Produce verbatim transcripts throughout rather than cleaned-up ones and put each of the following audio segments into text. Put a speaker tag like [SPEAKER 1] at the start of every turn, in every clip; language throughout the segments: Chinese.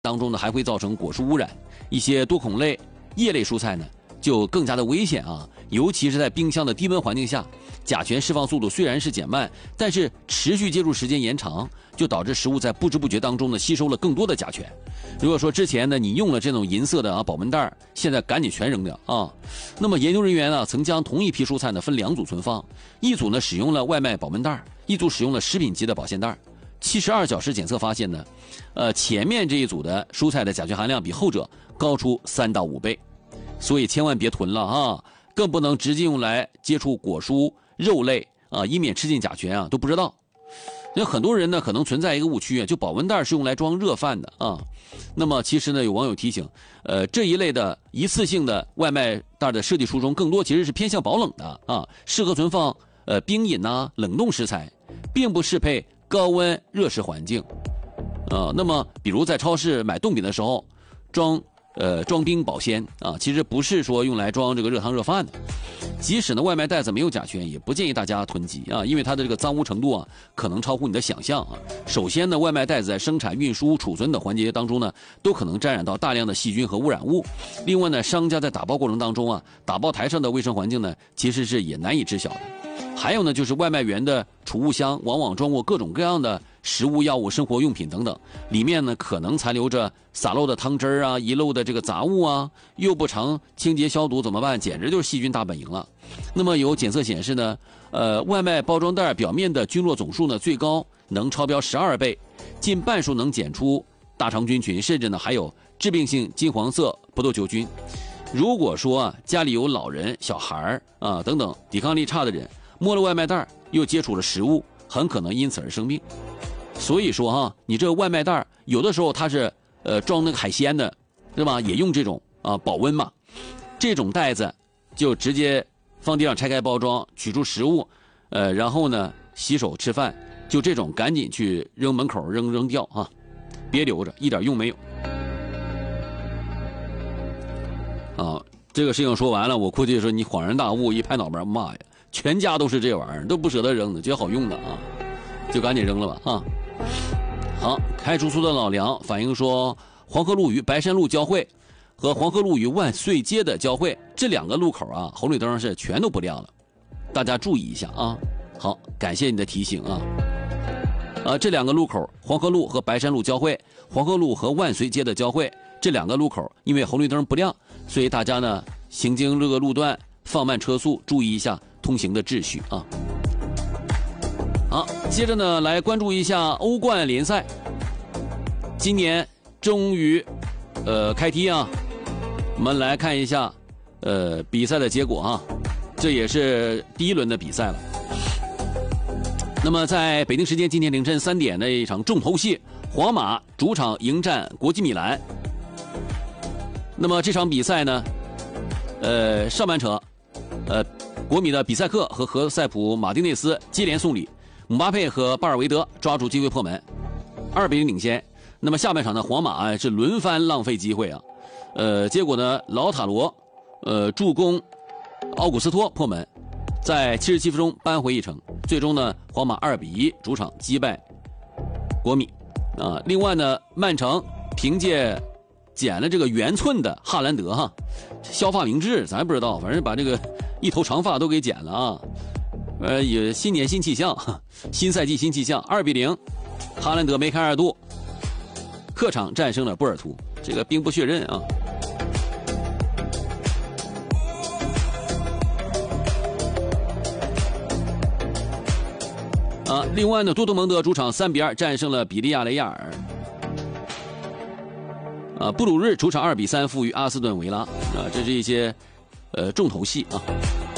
[SPEAKER 1] 当中呢，还会造成果蔬污染。一些多孔类、叶类蔬菜呢，就更加的危险啊！尤其是在冰箱的低温环境下，甲醛释放速度虽然是减慢，但是持续接触时间延长，就导致食物在不知不觉当中呢吸收了更多的甲醛。如果说之前呢你用了这种银色的啊保温袋，现在赶紧全扔掉啊！那么研究人员呢曾将同一批蔬菜呢分两组存放，一组呢使用了外卖保温袋，一组使用了食品级的保鲜袋。七十二小时检测发现呢，呃，前面这一组的蔬菜的甲醛含量比后者高出三到五倍，所以千万别囤了啊！更不能直接用来接触果蔬、肉类啊，以免吃进甲醛啊，都不知道。那很多人呢可能存在一个误区啊，就保温袋是用来装热饭的啊。那么其实呢，有网友提醒，呃，这一类的一次性的外卖袋的设计初衷更多其实是偏向保冷的啊，适合存放呃冰饮呐、啊、冷冻食材，并不适配高温热食环境，啊，那么比如在超市买冻饼的时候，装呃装冰保鲜啊，其实不是说用来装这个热汤热饭的。即使呢外卖袋子没有甲醛，也不建议大家囤积啊，因为它的这个脏污程度啊，可能超乎你的想象啊。首先呢，外卖袋子在生产、运输、储存等环节当中呢，都可能沾染到大量的细菌和污染物。另外呢，商家在打包过程当中啊，打包台上的卫生环境呢，其实是也难以知晓的。还有呢，就是外卖员的储物箱往往装过各种各样的食物、药物、生活用品等等，里面呢可能残留着洒漏的汤汁儿啊、遗漏的这个杂物啊，又不常清洁消毒怎么办？简直就是细菌大本营了。那么有检测显示呢，呃，外卖包装袋表面的菌落总数呢最高能超标十二倍，近半数能检出大肠菌群，甚至呢还有致病性金黄色不痘球菌。如果说啊家里有老人、小孩啊等等抵抗力差的人，摸了外卖袋又接触了食物，很可能因此而生病。所以说哈，你这个外卖袋有的时候它是呃装那个海鲜的，对吧？也用这种啊保温嘛，这种袋子就直接放地上拆开包装，取出食物，呃，然后呢洗手吃饭，就这种赶紧去扔门口扔扔掉啊，别留着，一点用没有。啊，这个事情说完了，我估计说你恍然大悟，一拍脑门，妈呀！全家都是这玩意儿，都不舍得扔的，觉得好用的啊，就赶紧扔了吧啊！好，开出租的老梁反映说，黄河路与白山路交汇和黄河路与万岁街的交汇这两个路口啊，红绿灯是全都不亮了，大家注意一下啊！好，感谢你的提醒啊！啊，这两个路口，黄河路和白山路交汇，黄河路和万岁街的交汇，这两个路口因为红绿灯不亮，所以大家呢行经这个路段放慢车速，注意一下通行的秩序啊！好，接着呢，来关注一下欧冠联赛。今年终于，呃，开踢啊！我们来看一下，呃，比赛的结果啊，这也是第一轮的比赛了。那么，在北京时间今天凌晨三点的一场重头戏，皇马主场迎战国际米兰。那么这场比赛呢，呃，上半场，呃。国米的比塞克和何塞普马丁内斯接连送礼，姆巴佩和巴尔维德抓住机会破门，二比零领先。那么下半场呢，皇马啊是轮番浪费机会啊，呃，结果呢，劳塔罗呃助攻奥古斯托破门，在七十七分钟扳回一城。最终呢，皇马二比一主场击败国米啊。另外呢，曼城凭借剪了这个圆寸的哈兰德哈，削发明志咱不知道，反正把这个一头长发都给剪了啊！呃，也新年新气象，新赛季新气象，二比零，哈兰德梅开二度，客场战胜了波尔图，这个兵不血刃啊！啊，另外呢，多特蒙德主场三比二战胜了比利亚雷亚尔。啊，布鲁日主场二比三负于阿斯顿维拉啊，这是一些呃重头戏啊。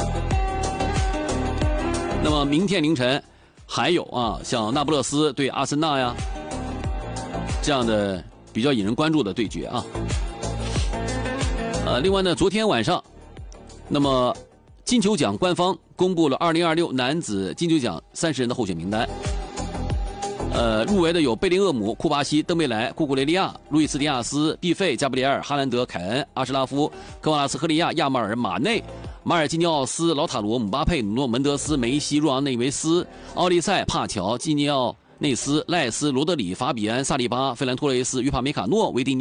[SPEAKER 1] 那么明天凌晨还有啊，像那不勒斯对阿森纳呀这样的比较引人关注的对决啊。呃，另外呢，昨天晚上，那么金球奖官方公布了二零二六男子金球奖三十人的候选名单。呃，入围的有贝林厄姆、库巴西、登贝莱、库库雷利亚、路易斯·迪亚斯、毕费、加布里埃尔、哈兰德、凯恩、阿什拉夫、科瓦拉斯赫利亚、亚马尔、马内、马尔基尼奥斯、劳塔罗、姆巴佩、努诺门德斯、梅西、若昂内维斯、奥利塞、帕乔、基尼奥内斯、赖斯、罗德里、法比安、萨利巴、费兰托雷斯、约帕梅卡诺、维蒂尼。